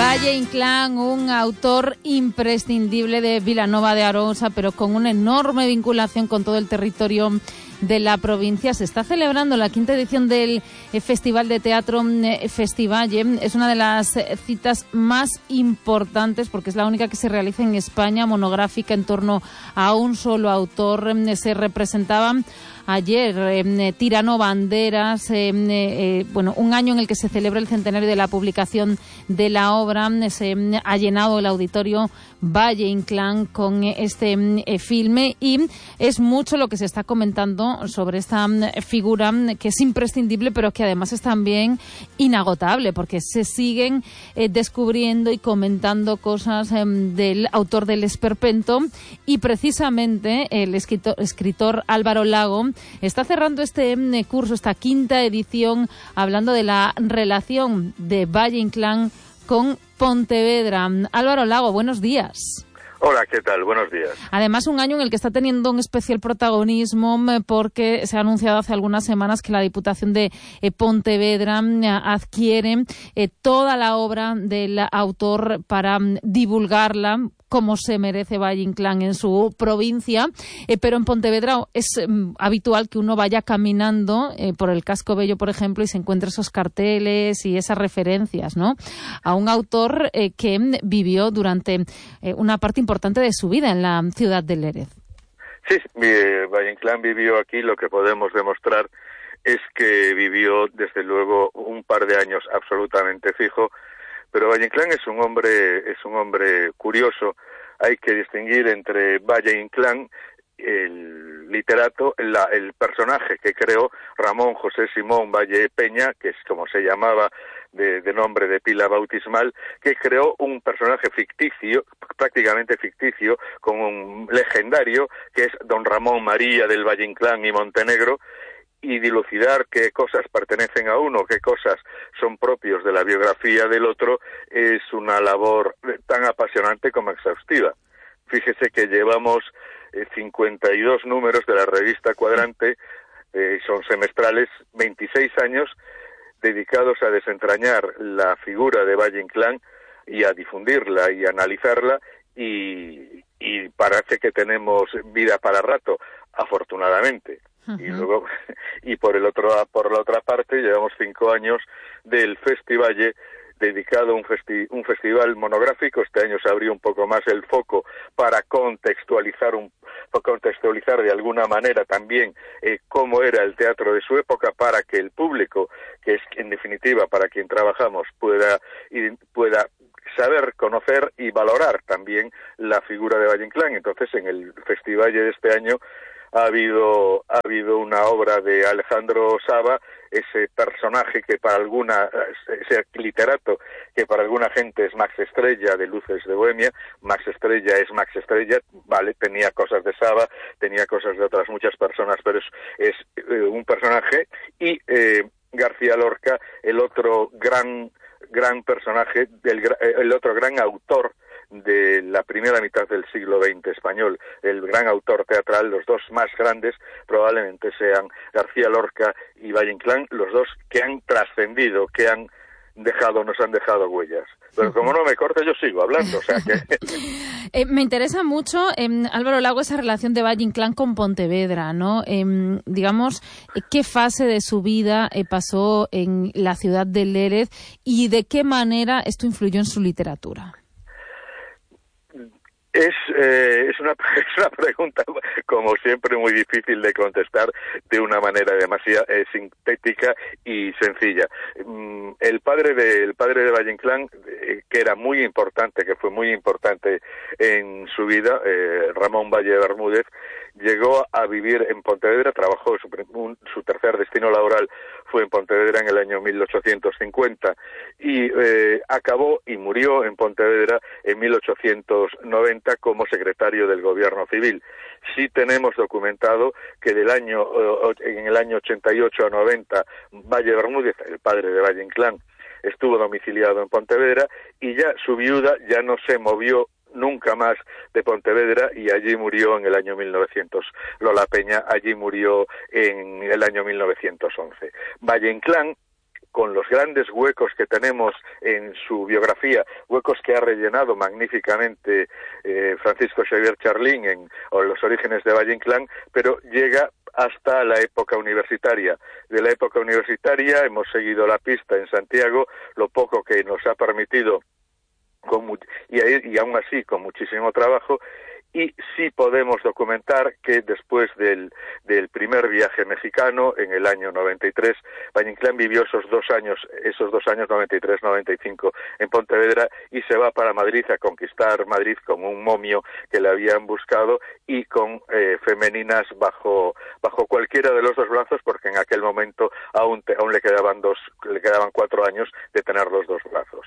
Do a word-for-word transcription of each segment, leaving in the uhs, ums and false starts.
Valle Inclán, un autor imprescindible de Vilanova de Arousa, pero con una enorme vinculación con todo el territorio de la provincia. Se está celebrando la quinta edición del Festival de Teatro Festivalle. Es una de las citas más importantes porque es la única que se realiza en España, monográfica en torno a un solo autor. Se representaban ayer eh, Tirano Banderas, eh, eh, bueno, un año en el que se celebra el centenario de la publicación de la obra. Se eh, ha llenado el auditorio Valle Inclán con eh, este eh, filme, y es mucho lo que se está comentando sobre esta eh, figura que es imprescindible, pero que además es también inagotable, porque se siguen eh, descubriendo y comentando cosas eh, del autor del Esperpento, y precisamente el escritor, escritor Álvaro Lago está cerrando este eh, curso, esta quinta edición, hablando de la relación de Valle Inclán con Pontevedra. Álvaro Lago, buenos días. Hola, ¿qué tal? Buenos días. Además, un año en el que está teniendo un especial protagonismo porque se ha anunciado hace algunas semanas que la Diputación de eh, Pontevedra adquiere eh, toda la obra del autor para um, divulgarla como se merece Valle Inclán en su provincia, eh, pero en Pontevedra es eh, habitual que uno vaya caminando eh, por el Casco Bello, por ejemplo, y se encuentre esos carteles y esas referencias, ¿no?, a un autor eh, que vivió durante eh, una parte importante de su vida en la ciudad de Lérez. Sí, eh, Valle Inclán vivió aquí. Lo que podemos demostrar es que vivió, desde luego, un par de años absolutamente fijo. Pero Valle Inclán es un hombre, es un hombre curioso. Hay que distinguir entre Valle Inclán, el literato, la, el personaje que creó Ramón José Simón Valle Peña, que es como se llamaba de, de nombre de pila bautismal, que creó un personaje ficticio, prácticamente ficticio, con un legendario, que es don Ramón María del Valle Inclán y Montenegro, y dilucidar qué cosas pertenecen a uno, qué cosas son propios de la biografía del otro, es una labor tan apasionante como exhaustiva. Fíjese que llevamos eh, cincuenta y dos números de la revista Cuadrante, eh, son semestrales, veintiséis años dedicados a desentrañar la figura de Valle Inclán y a difundirla y a analizarla, y, y parece que tenemos vida para rato, afortunadamente. Uh-huh. Y luego, y por el otro, por la otra parte, llevamos cinco años del Festivalle, dedicado a un, festi un festival monográfico. Este año se abrió un poco más el foco para contextualizar un contextualizar de alguna manera también eh, cómo era el teatro de su época, para que el público, que es en definitiva para quien trabajamos, pueda y pueda saber, conocer y valorar también la figura de Valle Inclán. Entonces, en el Festivalle de este año ha habido ha habido una obra de Alejandro Saba, ese personaje que para alguna, ese literato que para alguna gente es Max Estrella de Luces de Bohemia. Max Estrella es Max Estrella, vale, tenía cosas de Saba, tenía cosas de otras muchas personas, pero es, es eh, un personaje. Y eh, García Lorca, el otro gran gran personaje, del, el otro gran autor de la primera mitad del siglo veinte español, el gran autor teatral. Los dos más grandes probablemente sean García Lorca y Valle Inclán, los dos que han trascendido, que han dejado, nos han dejado huellas. Pero como no me corte, yo sigo hablando, o sea que... eh, me interesa mucho, eh, Álvaro Lago, esa relación de Valle Inclán con Pontevedra, ¿no? Eh, digamos, ¿qué fase de su vida eh, pasó en la ciudad de Lérez y de qué manera esto influyó en su literatura? Es, eh, es, una, es una pregunta, como siempre, muy difícil de contestar de una manera demasiado eh, sintética y sencilla. Mm, el padre de, el padre de Valle Inclán, eh, que era muy importante, que fue muy importante en su vida, eh, Ramón Valle Bermúdez, llegó a vivir en Pontevedra, trabajó, su, un, su tercer destino laboral fue en Pontevedra en el año mil ochocientos cincuenta, y eh, acabó y murió en Pontevedra en mil ochocientos noventa como secretario del Gobierno Civil. Sí tenemos documentado que del año en el año ochenta y ocho a noventa, Valle Bermúdez, el padre de Valle Inclán, estuvo domiciliado en Pontevedra, y ya su viuda ya no se movió nunca más de Pontevedra, y allí murió en el año mil novecientos. Lola Peña allí murió en el año mil novecientos once. Valle Inclán con los grandes huecos que tenemos en su biografía, huecos que ha rellenado magníficamente eh, Francisco Xavier Charlín en o Los orígenes de Valle Inclán, pero llega hasta la época universitaria. De la época universitaria hemos seguido la pista en Santiago, lo poco que nos ha permitido, con mu- y, y aún así con muchísimo trabajo, y sí podemos documentar que después del, del primer viaje mexicano, en el año noventa y tres, Valle Inclán vivió esos dos años, esos dos años noventa y tres noventa y cinco en Pontevedra, y se va para Madrid a conquistar Madrid con un momio que le habían buscado y con eh, femeninas bajo bajo cualquiera de los dos brazos, porque en aquel momento aún, te, aún le quedaban dos, le quedaban cuatro años de tener los dos brazos.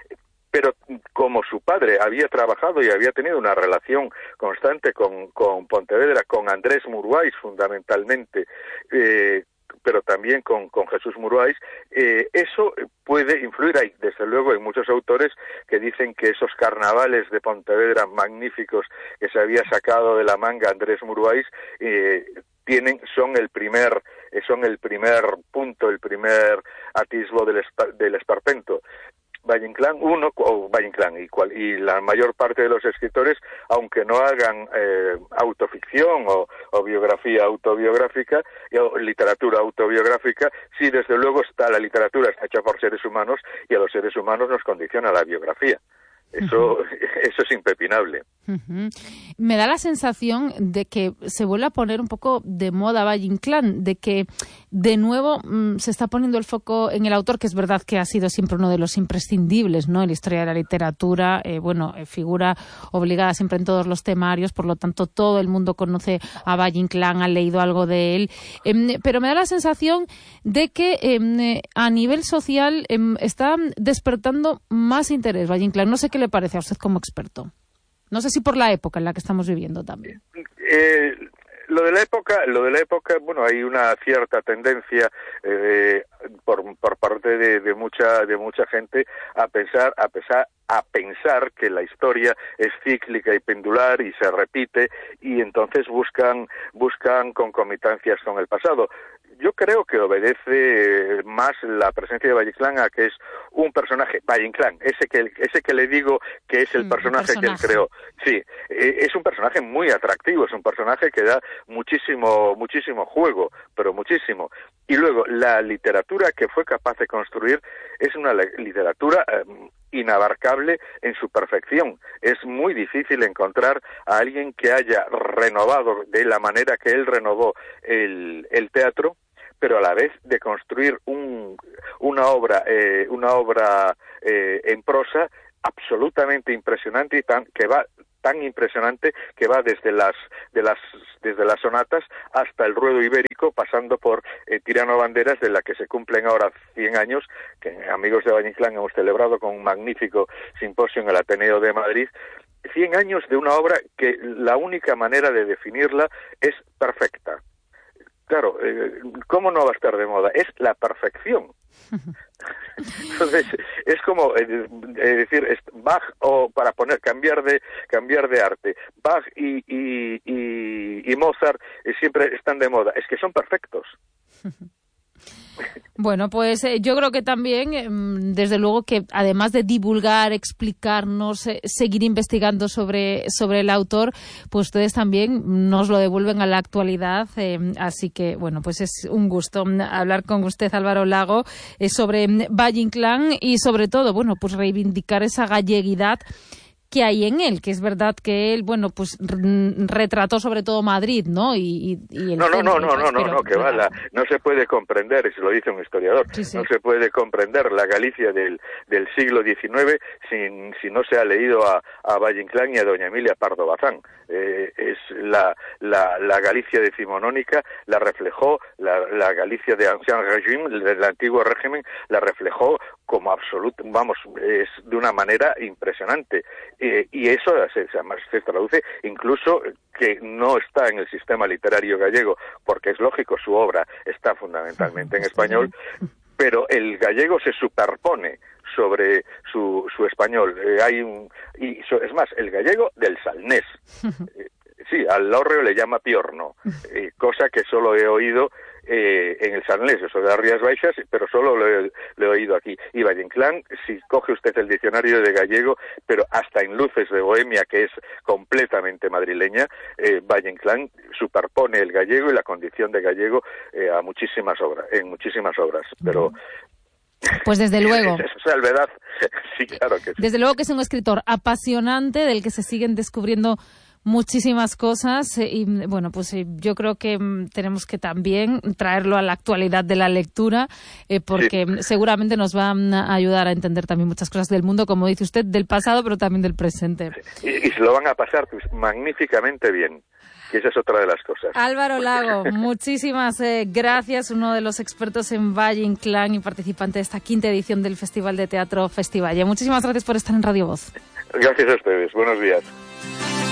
Pero como su padre había trabajado y había tenido una relación constante con, con Pontevedra, con Andrés Muruais fundamentalmente, eh, pero también con, con Jesús Muruais, eh, eso puede influir. Hay, desde luego, en muchos autores que dicen que esos carnavales de Pontevedra magníficos que se había sacado de la manga Andrés Muruais, eh, tienen, son el primer, son el primer punto, el primer atisbo del, del esperpento. Valle Inclán, uno, o Valle Inclán y, cual, y la mayor parte de los escritores, aunque no hagan eh, autoficción o, o biografía autobiográfica, o literatura autobiográfica, sí, desde luego está la literatura, está hecha por seres humanos, y a los seres humanos nos condiciona la biografía. Eso, uh-huh. eso es impepinable. Uh-huh. Me da la sensación de que se vuelve a poner un poco de moda Valle Inclán, de que de nuevo mmm, se está poniendo el foco en el autor, que es verdad que ha sido siempre uno de los imprescindibles, ¿no?, en la historia de la literatura, eh, bueno, eh, figura obligada siempre en todos los temarios, por lo tanto todo el mundo conoce a Valle Inclán, ha leído algo de él, eh, pero me da la sensación de que eh, a nivel social eh, está despertando más interés Valle Inclán. No sé qué le parece a usted como experto. No sé si por la época en la que estamos viviendo también. Eh, lo de la época, lo de la época, bueno, hay una cierta tendencia eh, por, por parte de, de mucha de mucha gente a pensar, a pesar a pensar que la historia es cíclica y pendular y se repite, y entonces buscan buscan concomitancias con el pasado. Yo creo que obedece más la presencia de Valle Inclán a que es un personaje, Valle Inclán, ese que ese que le digo que es el mm, personaje, personaje que él creó. Sí, es un personaje muy atractivo, es un personaje que da muchísimo muchísimo juego, pero muchísimo. Y luego la literatura que fue capaz de construir es una literatura eh, inabarcable en su perfección. Es muy difícil encontrar a alguien que haya renovado de la manera que él renovó el, el teatro, pero a la vez de construir un, una obra, eh, una obra eh, en prosa absolutamente impresionante y tan que va tan impresionante que va desde las de las desde las sonatas hasta el ruedo ibérico, pasando por eh, Tirano Banderas, de la que se cumplen ahora cien años, que amigos de Valle Inclán hemos celebrado con un magnífico simposio en el Ateneo de Madrid. cien años de una obra que la única manera de definirla es perfecta. Claro, eh, ¿cómo no va a estar de moda? Es la perfección. Entonces, es como eh, eh, decir, es Bach, o para poner, cambiar de cambiar de arte. Bach y, y, y, y Mozart eh, siempre están de moda. Es que son perfectos. Bueno, pues eh, yo creo que también, eh, desde luego que además de divulgar, explicarnos, eh, seguir investigando sobre, sobre el autor, pues ustedes también nos lo devuelven a la actualidad. Eh, así que, bueno, pues es un gusto hablar con usted, Álvaro Lago, eh, sobre Valle Inclán y sobre todo, bueno, pues reivindicar esa galleguidad que hay en él, que es verdad que él, bueno, pues retrató sobre todo Madrid, ¿no? Y, y, y el no, no, no, no, no, no, pero, no, que va, la, no se puede comprender, y se lo dice un historiador, sí, sí. no se puede comprender la Galicia del, del siglo diecinueve sin, si no se ha leído a, a Valle Inclán y a doña Emilia Pardo Bazán. Eh, es la, la, la Galicia decimonónica, la reflejó, la, la Galicia de Ancien Régime, del antiguo régimen, la reflejó como absoluto, vamos, es de una manera impresionante. Eh, y eso se, se traduce incluso que no está en el sistema literario gallego, porque es lógico, su obra está fundamentalmente en español, pero el gallego se superpone sobre su, su español. Eh, hay un, y so, es más, el gallego del Salnés. Eh, sí, al hórreo le llama piorno, eh, cosa que solo he oído eh, en el Sarnés, eso de las Rías Baixas, pero solo lo he, lo he oído aquí. Y Valle Inclán, si coge usted el diccionario de gallego, pero hasta en Luces de Bohemia, que es completamente madrileña, eh, Valle Inclán superpone el gallego y la condición de gallego eh, a muchísimas obras, en muchísimas obras, pero... Pues desde luego. Esa salvedad, sí, claro que sí. Desde luego que es un escritor apasionante, del que se siguen descubriendo muchísimas cosas eh, y bueno, pues eh, yo creo que mm, tenemos que también traerlo a la actualidad de la lectura eh, porque sí. seguramente nos va a ayudar a entender también muchas cosas del mundo, como dice usted, del pasado, pero también del presente. Sí. Y, y se lo van a pasar pues, magníficamente bien. Y esa es otra de las cosas. Álvaro Lago, muchísimas eh, gracias, uno de los expertos en Valle Inclán y participante de esta quinta edición del Festival de Teatro Festivalle. Muchísimas gracias por estar en Radio Voz. Gracias a ustedes, buenos días.